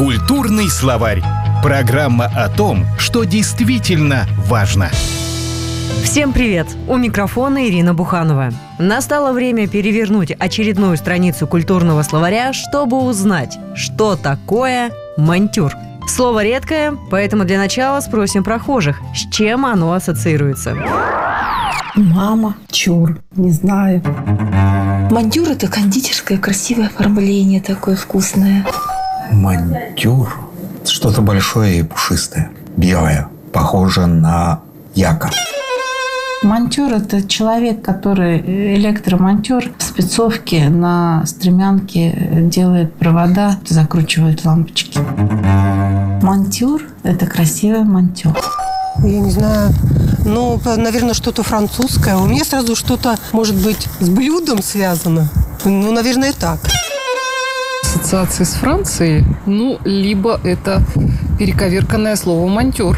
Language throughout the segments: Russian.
Культурный словарь. Программа о том, что действительно важно. Всем привет! У микрофона Ирина Буханова. Настало время перевернуть очередную страницу культурного словаря, чтобы узнать, что такое монтюр. Слово редкое, поэтому для начала спросим прохожих, с чем оно ассоциируется. Мама, чур, не знаю. Монтюр – это кондитерское красивое оформление, такое вкусное. Монтюр – что-то большое и пушистое, белое, похоже на яка. Монтюр – это человек, который электромонтер в спецовке на стремянке делает провода, закручивает лампочки. Монтюр – это красивый монтюр. Я не знаю, наверное, что-то французское. У меня сразу что-то, может быть, с блюдом связано. Наверное, так. Ассоциации с Францией, либо это перековерканное слово «монтюр».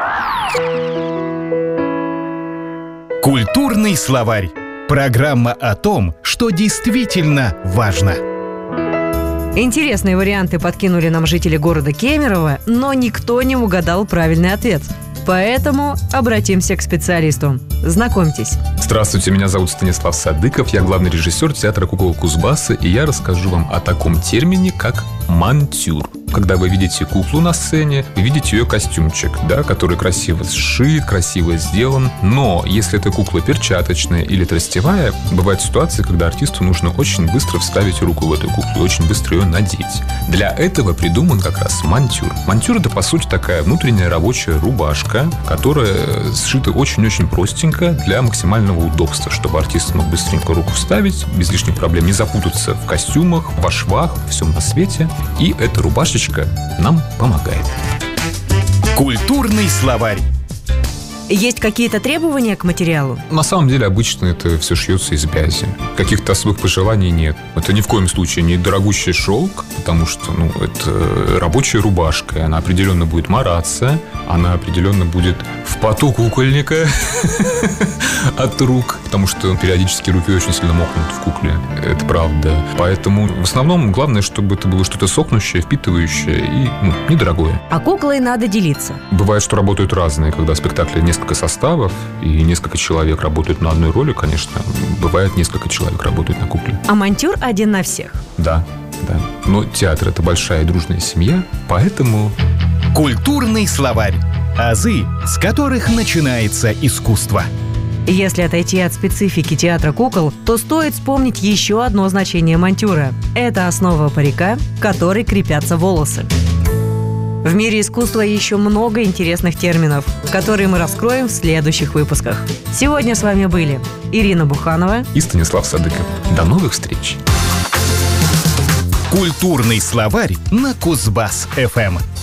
Культурный словарь. Программа о том, что действительно важно. Интересные варианты подкинули нам жители города Кемерово, но никто не угадал правильный ответ. Поэтому обратимся к специалисту. Знакомьтесь. Здравствуйте, меня зовут Станислав Садыков, я главный режиссер театра «Кукол Кузбасса», и я расскажу вам о таком термине, как монтюр. Когда вы видите куклу на сцене, вы видите ее костюмчик, который красиво сшит, красиво сделан. Но если эта кукла перчаточная или тростевая, бывают ситуации, когда артисту нужно очень быстро вставить руку в эту куклу и очень быстро ее надеть. Для этого придуман как раз монтюр. Монтюр – это, по сути, такая внутренняя рабочая рубашка, которая сшита очень-очень простенько для максимального удобства, чтобы артист мог быстренько руку вставить, без лишних проблем, не запутаться в костюмах, во швах, во всем на свете. И эта рубашечка нам помогает. Культурный словарь. Есть какие-то требования к материалу? На самом деле, обычно это все шьется из бязи. Каких-то особых пожеланий нет. Это ни в коем случае не дорогущий шелк, потому что, это рабочая рубашка. Она определенно будет мараться, она определенно будет в поту кукольника от рук, потому что периодически руки очень сильно мокнут в кукле. Это правда. Поэтому в основном главное, чтобы это было что-то сохнущее, впитывающее и недорогое. А куклой надо делиться. Бывает, что работают разные, когда в спектакле несколько составов и несколько человек работают на одной роли, конечно. Бывает, несколько человек работают на кукле. А монтюр один на всех? Да. Но театр – это большая и дружная семья, поэтому... Культурный словарь. Азы, с которых начинается искусство. Если отойти от специфики театра кукол, то стоит вспомнить еще одно значение монтюра. Это основа парика, к которой крепятся волосы. В мире искусства еще много интересных терминов, которые мы раскроем в следующих выпусках. Сегодня с вами были Ирина Буханова и Станислав Садыков. До новых встреч! Культурный словарь на Кузбасс-ФМ.